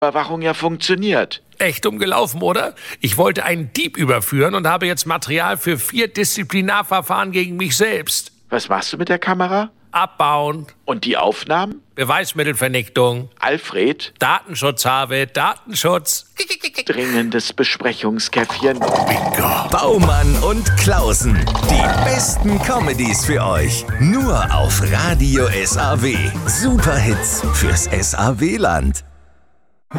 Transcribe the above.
Überwachung ja funktioniert. Echt dumm gelaufen, oder? Ich wollte einen Dieb überführen und habe jetzt Material für 4 Disziplinarverfahren gegen mich selbst. Was machst du mit der Kamera? Abbauen. Und die Aufnahmen? Beweismittelvernichtung. Alfred? Datenschutz, Harvey, Datenschutz. Dringendes Besprechungskäffchen. Bingo. Baumann und Klausen. Die besten Comedies für euch. Nur auf Radio SAW. Superhits fürs SAW-Land.